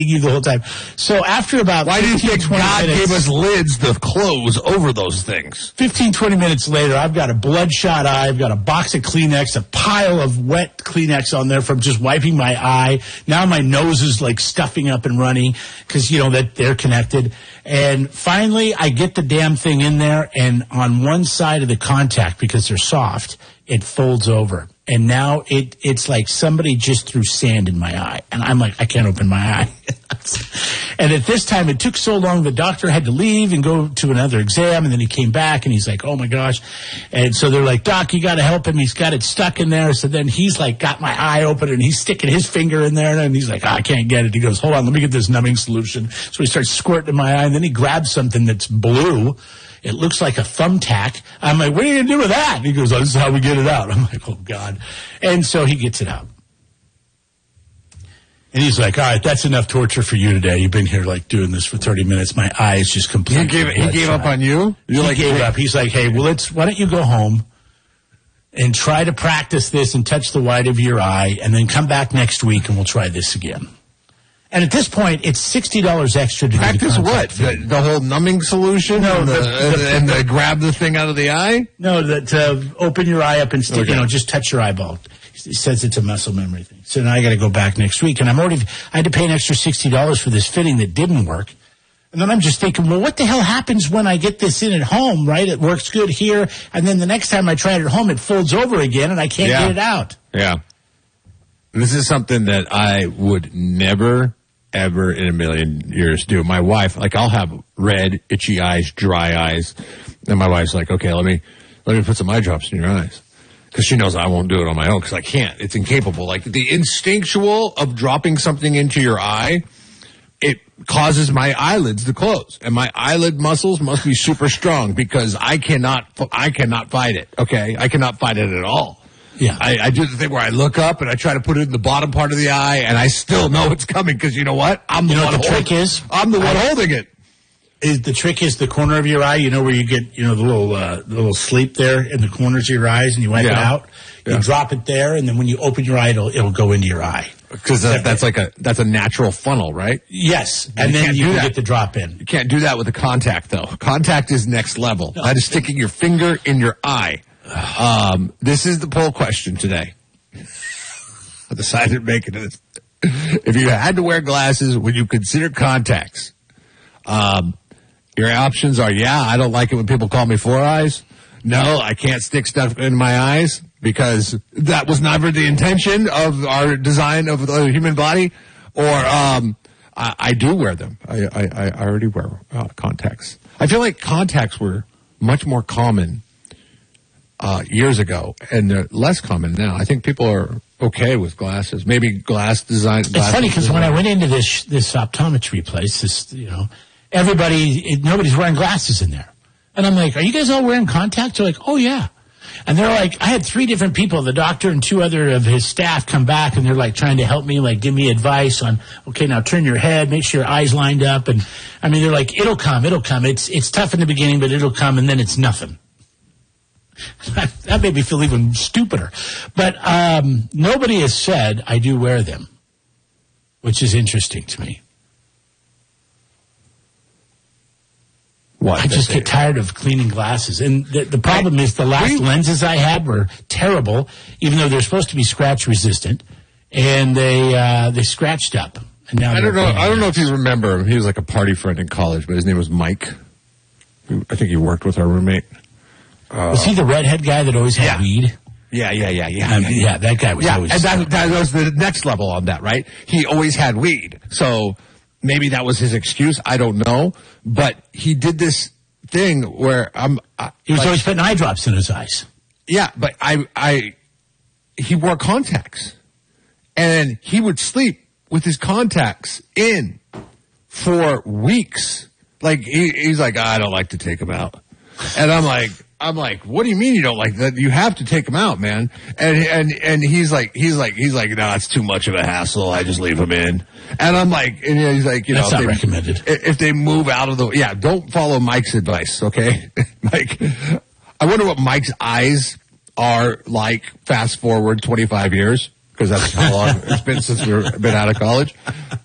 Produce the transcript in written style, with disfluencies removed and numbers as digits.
you the whole time. So after about Why do you think God minutes, gave us lids to close over those things? 15, 20 minutes later, I've got a bloodshot eye. I've got a box of Kleenex, a pile of wet Kleenex on there from just wiping my eye. Now my nose is like stuffing up and running because, that they're connected. And finally, I get the damn thing in there, and on one side of the contact, because they're soft, it folds over. And now it's like somebody just threw sand in my eye. And I'm like, I can't open my eye. And at this time, it took so long, the doctor had to leave and go to another exam. And then he came back, and he's like, oh, my gosh. And so they're like, Doc, you got to help him. He's got it stuck in there. So then he's like got my eye open, and he's sticking his finger in there. And he's like, I can't get it. He goes, hold on, let me get this numbing solution. So he starts squirting in my eye. And then he grabs something that's blue. It looks like a thumbtack. I'm like, what are you going to do with that? And he goes, oh, this is how we get it out. I'm like, oh, God. And so he gets it out. And he's like, all right, that's enough torture for you today. You've been here, like, doing this for 30 minutes. My eye is just completely He gave up on you? He gave up. He's like, hey, well, why don't you go home and try to practice this and touch the white of your eye, and then come back next week, and we'll try this again. And at this point, it's $60 extra to practice what? The whole numbing solution? No, and grab the thing out of the eye? No, to open your eye up and stick, just touch your eyeball. He says it's a muscle memory thing. So now I got to go back next week, and I had to pay an extra $60 for this fitting that didn't work. And then I'm just thinking, well, what the hell happens when I get this in at home, right? It works good here, and then the next time I try it at home, it folds over again, and I can't get it out. Yeah. This is something that I would never, ever in a million years do. My wife, I'll have red, itchy eyes, dry eyes, and my wife's like, okay, let me put some eye drops in your eyes. Because she knows I won't do it on my own, because I can't. It's incapable. Like, the instinctual of dropping something into your eye, it causes my eyelids to close. And my eyelid muscles must be super strong, because I cannot fight it, okay? I cannot fight it at all. Yeah. I do the thing where I look up and I try to put it in the bottom part of the eye, and I still know it's coming, because you know what? I'm the one holding it. The trick is the corner of your eye, where you get, the little sleep there in the corners of your eyes, and you wipe it out. You drop it there, and then when you open your eye, it'll go into your eye. Because that's a natural funnel, right? Yes, and then you can get the drop in. You can't do that with a contact, though. Contact is next level. That is sticking your finger in your eye. This is the poll question today. I decided to make it. If you had to wear glasses, would you consider contacts? Your options are, I don't like it when people call me Four Eyes. No, I can't stick stuff in my eyes, because that was never the intention of our design of the human body. Or I do wear them. I already wear contacts. I feel like contacts were much more common years ago, and they're less common now. I think people are okay with glasses. Maybe glass design. It's funny, because when I went into this optometry place, nobody's wearing glasses in there. And I'm like, are you guys all wearing contacts? They're like, oh, yeah. And they're like, I had 3 different people, the doctor and 2 other of his staff, come back, and they're like trying to help me, like give me advice on, okay, now turn your head, make sure your eyes lined up. And I mean, they're like, it'll come. It's tough in the beginning, but it'll come, and then it's nothing. That made me feel even stupider. But nobody has said I do wear them, which is interesting to me. I just get tired of cleaning glasses. And the problem is the last lenses I had were terrible, even though they're supposed to be scratch resistant, and they scratched up. And now I don't know if you remember him. He was like a party friend in college, but his name was Mike. I think he worked with our roommate. Was he the redhead guy that always had weed? Yeah, that guy was always... And that was the next level on that, right? He always had weed. So maybe that was his excuse. I don't know. But he did this thing where he was always putting eye drops in his eyes. Yeah, but he wore contacts. And he would sleep with his contacts in for weeks. Like, he's like, I don't like to take them out. And I'm like, what do you mean you don't like that? You have to take them out, man. And he's like, no, it's too much of a hassle. I just leave them in. And I'm like, and he's like, that's not recommended. If they move out of don't follow Mike's advice, okay? Mike, I wonder what Mike's eyes are like fast forward 25 years, because that's how long it's been since we've been out of college.